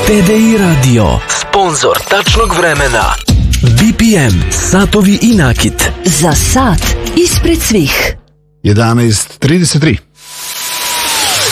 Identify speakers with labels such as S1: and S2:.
S1: TDI Radio, sponsor tačnog vremena. BPM, satovi i nakit.
S2: Za sat ispred svih.
S3: 11:33.